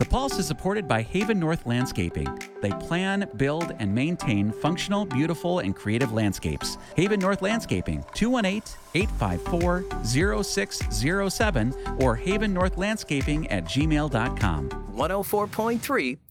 The Pulse is supported by Haven North Landscaping. They plan, build, and maintain functional, beautiful, and creative landscapes. Haven North Landscaping, 218-854-0607 or havennorthlandscaping@gmail.com. 104.3